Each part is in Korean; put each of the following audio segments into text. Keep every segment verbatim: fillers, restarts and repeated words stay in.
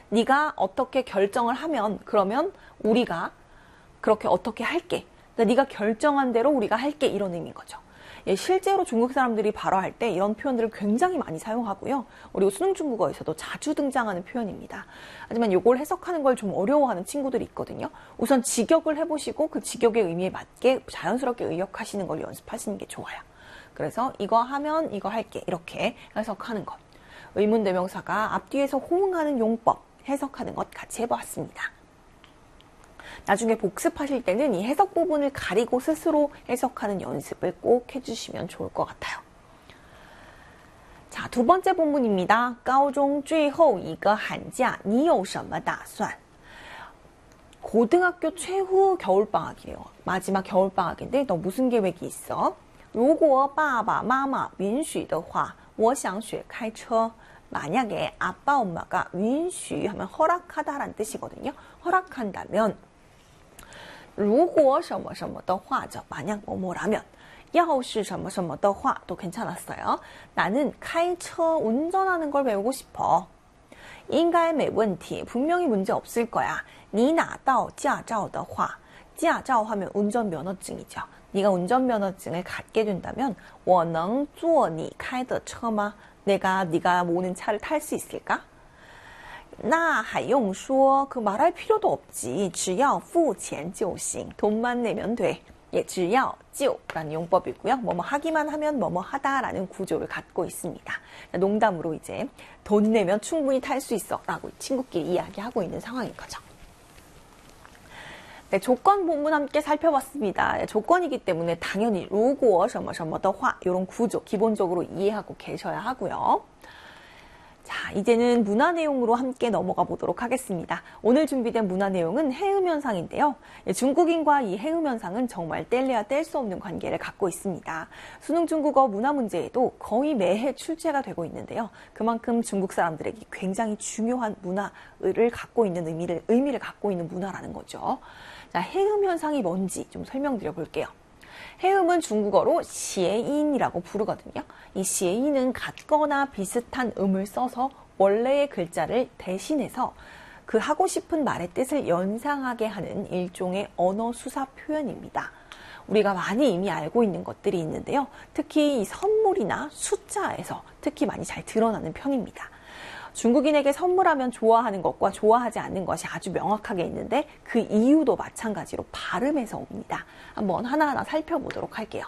네가 어떻게 결정을 하면 그러면 우리가 그렇게 어떻게 할게. 그러니까 네가 결정한 대로 우리가 할게 이런 의미인 거죠. 예, 실제로 중국 사람들이 발어할 때 이런 표현들을 굉장히 많이 사용하고요. 그리고 수능 중국어에서도 자주 등장하는 표현입니다. 하지만 이걸 해석하는 걸 좀 어려워하는 친구들이 있거든요. 우선 직역을 해보시고 그 직역의 의미에 맞게 자연스럽게 의역하시는 걸 연습하시는 게 좋아요. 그래서 이거 하면 이거 할게 이렇게 해석하는 것. 의문대명사가 앞뒤에서 호응하는 용법 해석하는 것 같이 해보았습니다. 나중에 복습하실 때는 이 해석 부분을 가리고 스스로 해석하는 연습을 꼭 해주시면 좋을 것 같아요. 자, 두 번째 본문입니다. 高中最后一个寒假你有什么打算? 고등학교 최후 겨울방학이에요. 마지막 겨울방학인데 너 무슨 계획이 있어? 如果爸爸妈妈允许的话我想学开车. 만약에 아빠 엄마가 允许하면 허락하다라는 뜻이거든요. 허락한다면 如果什么什么的话죠. 만약 뭐뭐라면 要是什么什么的话도 괜찮았어요. 나는 开车 운전하는 걸 배우고 싶어. 应该没问题. 분명히 문제 없을 거야. 你拿到驾照的话 驾照하면 운전면허증이죠. 네가 운전면허증을 갖게 된다면 我能坐你开的车吗? 내가 네가 모는 차를 탈 수 있을까? 那还用说 그 말할 필요도 없지. 只要付钱就行. 돈만 내면 돼. 예, 只要就라는 용법이고요. 뭐뭐 하기만 하면 뭐뭐 하다라는 구조를 갖고 있습니다. 농담으로 이제 돈 내면 충분히 탈 수 있어 라고 친구끼리 이야기하고 있는 상황인 거죠. 네, 조건 본문 함께 살펴봤습니다. 네, 조건이기 때문에 당연히 如果什么什么的话 이런 구조 기본적으로 이해하고 계셔야 하고요. 자, 이제는 문화 내용으로 함께 넘어가 보도록 하겠습니다. 오늘 준비된 문화 내용은 해음현상인데요. 예, 중국인과 이 해음현상은 정말 뗄래야 뗄 수 없는 관계를 갖고 있습니다. 수능 중국어 문화 문제에도 거의 매해 출제가 되고 있는데요. 그만큼 중국 사람들에게 굉장히 중요한 문화를 갖고 있는 의미를, 의미를 갖고 있는 문화라는 거죠. 자, 해음현상이 뭔지 좀 설명드려 볼게요. 해음은 중국어로 시에인이라고 부르거든요. 이 시에인은 같거나 비슷한 음을 써서 원래의 글자를 대신해서 그 하고 싶은 말의 뜻을 연상하게 하는 일종의 언어 수사 표현입니다. 우리가 많이 이미 알고 있는 것들이 있는데요. 특히 이 선물이나 숫자에서 특히 많이 잘 드러나는 편입니다. 중국인에게 선물하면 좋아하는 것과 좋아하지 않는 것이 아주 명확하게 있는데 그 이유도 마찬가지로 발음에서 옵니다. 한번 하나하나 살펴보도록 할게요.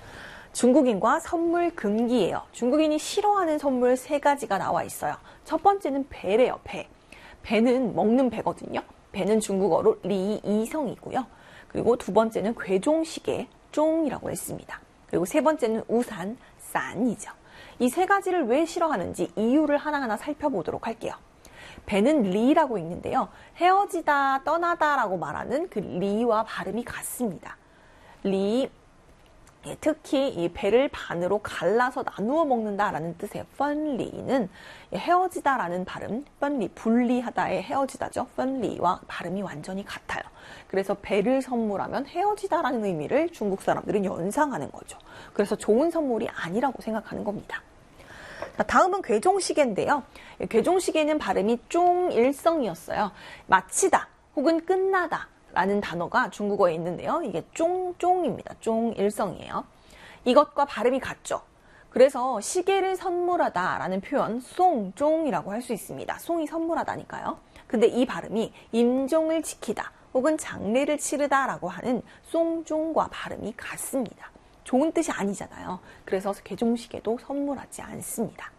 중국인과 선물 금기예요. 중국인이 싫어하는 선물 세 가지가 나와 있어요. 첫 번째는 배래요. 배. 배는 먹는 배거든요. 배는 중국어로 리이성이고요. 그리고 두 번째는 괴종시계, 종이라고 했습니다. 그리고 세 번째는 우산, 싼이죠. 이 세 가지를 왜 싫어하는지 이유를 하나하나 살펴보도록 할게요. 배는 리라고 있는데요. 헤어지다, 떠나다 라고 말하는 그 리와 발음이 같습니다. 리, 예, 특히 이 배를 반으로 갈라서 나누어 먹는다라는 뜻의 펀리는 헤어지다라는 발음, 펀리, 분리하다의 헤어지다죠. 펀리와 발음이 완전히 같아요. 그래서 배를 선물하면 헤어지다라는 의미를 중국 사람들은 연상하는 거죠. 그래서 좋은 선물이 아니라고 생각하는 겁니다. 다음은 괴종시계인데요. 괴종시계는 발음이 쫑일성이었어요. 마치다 혹은 끝나다 라는 단어가 중국어에 있는데요. 이게 쫑쫑입니다. 쫑일성이에요. 이것과 발음이 같죠. 그래서 시계를 선물하다 라는 표현 송종이라고 할 수 있습니다. 송이 선물하다니까요. 근데 이 발음이 임종을 지키다 혹은 장례를 치르다 라고 하는 송종과 발음이 같습니다. 좋은 뜻이 아니잖아요. 그래서 괴종시계도 선물하지 않습니다.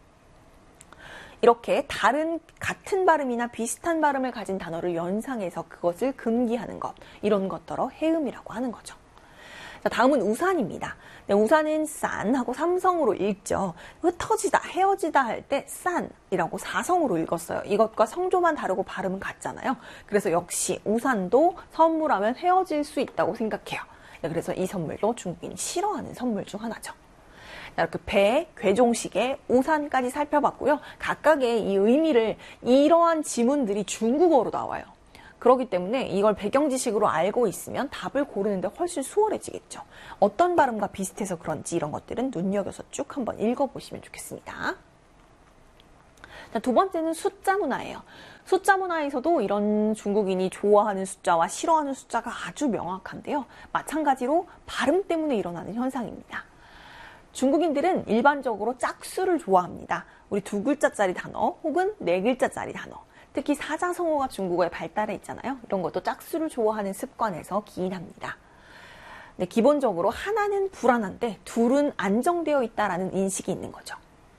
이렇게 다른 같은 발음이나 비슷한 발음을 가진 단어를 연상해서 그것을 금기하는 것, 이런 것더러 해음이라고 하는 거죠. 자, 다음은 우산입니다. 네, 우산은 싼하고 삼성으로 읽죠. 흩어지다, 헤어지다 할 때 싼이라고 사성으로 읽었어요. 이것과 성조만 다르고 발음은 같잖아요. 그래서 역시 우산도 선물하면 헤어질 수 있다고 생각해요. 네, 그래서 이 선물도 중국인이 싫어하는 선물 중 하나죠. 이렇게 배, 괴종시계, 우산까지 살펴봤고요. 각각의 이 의미를 이러한 지문들이 중국어로 나와요. 그렇기 때문에 이걸 배경 지식으로 알고 있으면 답을 고르는데 훨씬 수월해지겠죠. 어떤 발음과 비슷해서 그런지 이런 것들은 눈여겨서 쭉 한번 읽어보시면 좋겠습니다. 자, 두 번째는 숫자 문화예요. 숫자 문화에서도 이런 중국인이 좋아하는 숫자와 싫어하는 숫자가 아주 명확한데요. 마찬가지로 발음 때문에 일어나는 현상입니다. 중국인들은 일반적으로 짝수를 좋아합니다. 우리 두 글자짜리 단어 혹은 네 글자짜리 단어. 특히 사자성어가 중국어에 발달해 있잖아요. 이런 것도 짝수를 좋아하는 습관에서 기인합니다. 네, 기본적으로 하나는 불안한데 둘은 안정되어 있다라는 인식이 있는 거죠.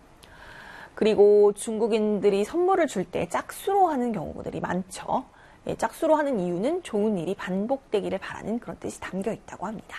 그리고 중국인들이 선물을 줄 때 짝수로 하는 경우들이 많죠. 네, 짝수로 하는 이유는 좋은 일이 반복되기를 바라는 그런 뜻이 담겨 있다고 합니다.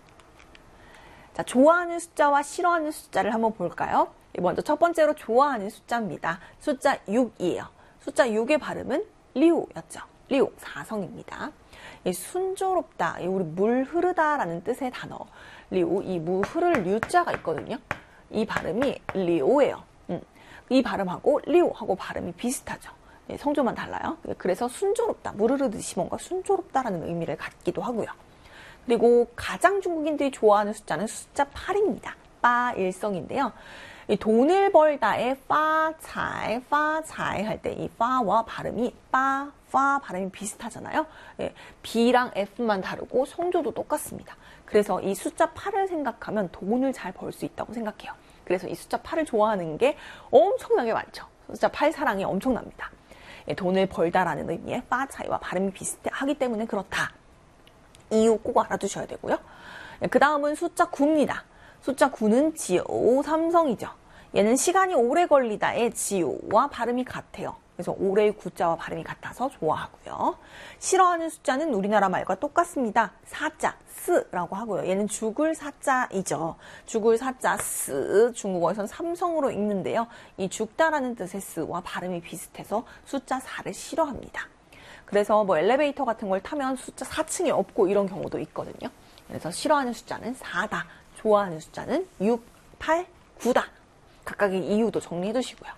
자, 좋아하는 숫자와 싫어하는 숫자를 한번 볼까요? 먼저 첫 번째로 좋아하는 숫자입니다. 숫자 육이에요. 숫자 육의 발음은 리우였죠. 리우, 사성입니다. 순조롭다, 우리 물 흐르다라는 뜻의 단어. 리우, 이 무 흐를 류자가 있거든요. 이 발음이 리오예요. 음. 이 발음하고 리오하고 발음이 비슷하죠. 네, 성조만 달라요. 그래서 순조롭다, 물 흐르듯이 뭔가 순조롭다라는 의미를 갖기도 하고요. 그리고 가장 중국인들이 좋아하는 숫자는 숫자 팔입니다. 빠 일성인데요. 이 돈을 벌다의 파차이, 파차이 할 때 이 파와 발음이 빠, 파 발음이 비슷하잖아요. 예, B랑 F만 다르고 성조도 똑같습니다. 그래서 이 숫자 팔을 생각하면 돈을 잘 벌 수 있다고 생각해요. 그래서 이 숫자 팔을 좋아하는 게 엄청나게 많죠. 숫자 팔 사랑이 엄청납니다. 예, 돈을 벌다라는 의미의 파차이와 발음이 비슷하기 때문에 그렇다. 이유 꼭 알아두셔야 되고요. 예, 그 다음은 숫자 구입니다. 숫자 구는 지오 삼성이죠. 얘는 시간이 오래 걸리다의 지오와 발음이 같아요. 그래서 올해의 구자와 발음이 같아서 좋아하고요. 싫어하는 숫자는 우리나라 말과 똑같습니다. 사자, 스라고 하고요. 얘는 죽을 사자이죠. 죽을 사자, 스. 중국어에서는 삼성으로 읽는데요. 이 죽다라는 뜻의 스와 발음이 비슷해서 숫자 사를 싫어합니다. 그래서 뭐 엘리베이터 같은 걸 타면 숫자 사 층이 없고 이런 경우도 있거든요. 그래서 싫어하는 숫자는 사다. 좋아하는 숫자는 육, 팔, 구다. 각각의 이유도 정리해 두시고요.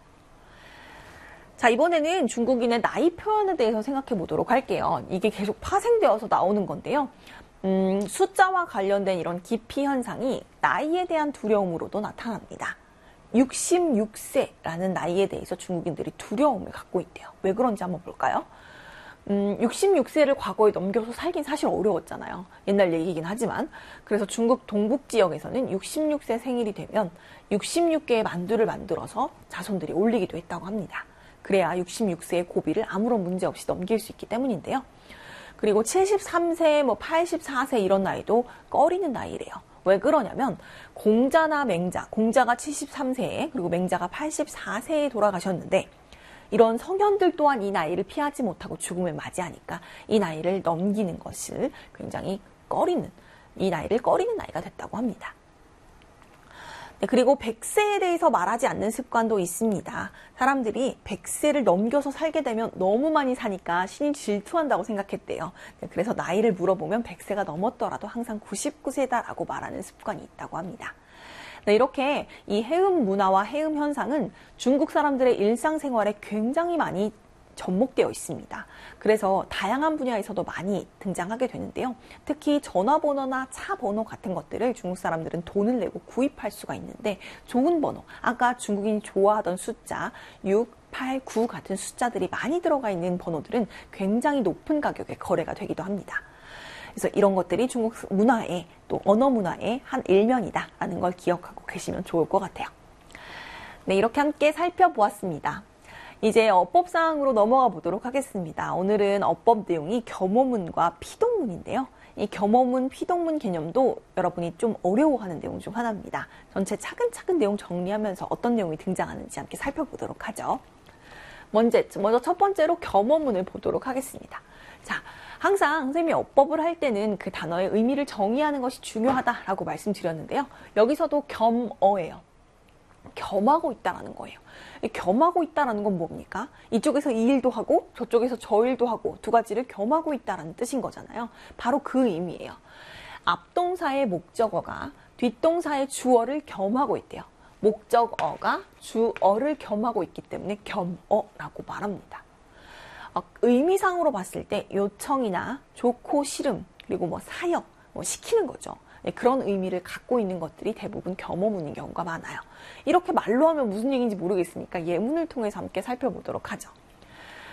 자, 이번에는 중국인의 나이 표현에 대해서 생각해 보도록 할게요. 이게 계속 파생되어서 나오는 건데요. 음, 숫자와 관련된 이런 기피 현상이 나이에 대한 두려움으로도 나타납니다. 육십육 세라는 나이에 대해서 중국인들이 두려움을 갖고 있대요. 왜 그런지 한번 볼까요? 음, 육십육 세를 과거에 넘겨서 살긴 사실 어려웠잖아요. 옛날 얘기긴 하지만. 그래서 중국 동북 지역에서는 육십육 세 생일이 되면 육십육 개의 만두를 만들어서 자손들이 올리기도 했다고 합니다. 그래야 육십육 세의 고비를 아무런 문제 없이 넘길 수 있기 때문인데요. 그리고 칠십삼 세, 뭐 팔십사 세 이런 나이도 꺼리는 나이래요. 왜 그러냐면 공자나 맹자, 공자가 칠십삼 세에 그리고 맹자가 팔십사 세에 돌아가셨는데 이런 성현들 또한 이 나이를 피하지 못하고 죽음을 맞이하니까 이 나이를 넘기는 것을 굉장히 꺼리는, 이 나이를 꺼리는 나이가 됐다고 합니다. 네, 그리고 백 세에 대해서 말하지 않는 습관도 있습니다. 사람들이 백 세를 넘겨서 살게 되면 너무 많이 사니까 신이 질투한다고 생각했대요. 네, 그래서 나이를 물어보면 백 세가 넘었더라도 항상 구십구 세다라고 말하는 습관이 있다고 합니다. 네, 이렇게 이 해음 문화와 해음 현상은 중국 사람들의 일상생활에 굉장히 많이 접목되어 있습니다. 그래서 다양한 분야에서도 많이 등장하게 되는데요. 특히 전화번호나 차 번호 같은 것들을 중국 사람들은 돈을 내고 구입할 수가 있는데 좋은 번호, 아까 중국인이 좋아하던 숫자 육, 팔, 구 같은 숫자들이 많이 들어가 있는 번호들은 굉장히 높은 가격에 거래가 되기도 합니다. 그래서 이런 것들이 중국 문화의 또 언어 문화의 한 일면이다라는 걸 기억하고 계시면 좋을 것 같아요. 네, 이렇게 함께 살펴보았습니다. 이제 어법사항으로 넘어가 보도록 하겠습니다. 오늘은 어법 내용이 겸어문과 피동문인데요. 이 겸어문, 피동문 개념도 여러분이 좀 어려워하는 내용 중 하나입니다. 전체 차근차근 내용 정리하면서 어떤 내용이 등장하는지 함께 살펴보도록 하죠. 먼저, 먼저 첫 번째로 겸어문을 보도록 하겠습니다. 자, 항상 선생님이 어법을 할 때는 그 단어의 의미를 정의하는 것이 중요하다라고 말씀드렸는데요. 여기서도 겸어예요. 겸하고 있다라는 거예요. 겸하고 있다라는 건 뭡니까? 이쪽에서 이 일도 하고 저쪽에서 저 일도 하고 두 가지를 겸하고 있다라는 뜻인 거잖아요. 바로 그 의미예요. 앞동사의 목적어가 뒷동사의 주어를 겸하고 있대요. 목적어가 주어를 겸하고 있기 때문에 겸어라고 말합니다. 의미상으로 봤을 때 요청이나 좋고 싫음 그리고 뭐 사역 뭐 시키는 거죠. 예, 그런 의미를 갖고 있는 것들이 대부분 겸어문인 경우가 많아요. 이렇게 말로 하면 무슨 얘기인지 모르겠으니까 예문을 통해서 함께 살펴보도록 하죠.